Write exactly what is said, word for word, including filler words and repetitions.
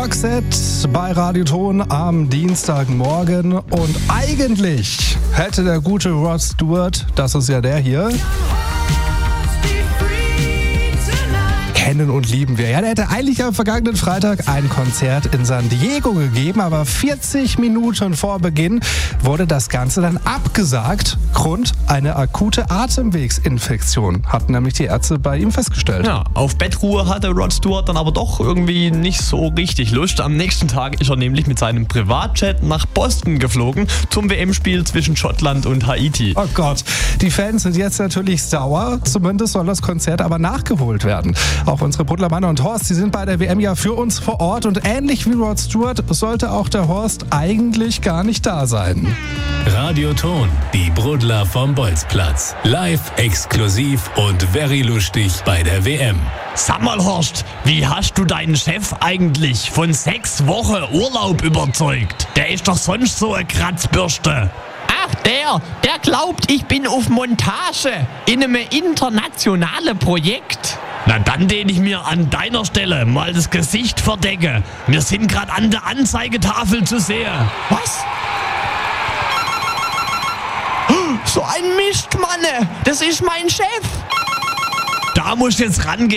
Roxette bei Radioton am Dienstagmorgen. Und eigentlich hätte der gute Rod Stewart, das ist ja der hier, kennen und lieben wir. Ja, der hätte eigentlich am vergangenen Freitag ein Konzert in San Diego gegeben, aber vierzig Minuten vor Beginn wurde das Ganze dann abgesagt. Grund: eine akute Atemwegsinfektion, hatten nämlich die Ärzte bei ihm festgestellt. Ja, auf Bettruhe hatte Rod Stewart dann aber doch irgendwie nicht so richtig Lust. Am nächsten Tag ist er nämlich mit seinem Privatjet nach Boston geflogen zum W M-Spiel zwischen Schottland und Haiti. Oh Gott, die Fans sind jetzt natürlich sauer. Zumindest soll das Konzert aber nachgeholt werden. Auch unsere Buddler Mann und Horst, die sind bei der W M ja für uns vor Ort. Und ähnlich wie Rod Stewart sollte auch der Horst eigentlich gar nicht da sein. Radioton, die Brudler vom Bolzplatz. Live, exklusiv und very lustig bei der W M. Sag mal, Horst, wie hast du deinen Chef eigentlich von sechs Wochen Urlaub überzeugt? Der ist doch sonst so eine Kratzbürste. Ach, der, der glaubt, ich bin auf Montage in einem internationalen Projekt. Na dann, den ich mir an deiner Stelle mal das Gesicht verdecke. Wir sind gerade an der Anzeigetafel zu sehen. Was? So ein Mist, Manne! Das ist mein Chef! Da musst du jetzt rangehen.